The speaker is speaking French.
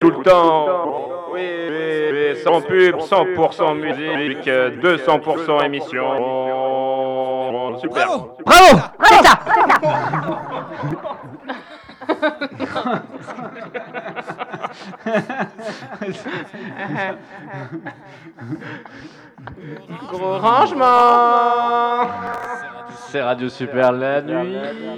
tout le temps. Oui, oui, oui, sans pub, 100% musique, 200% émission. Super. Bravo, c'est ça. Gros rangement. C'est Radio Super la nuit.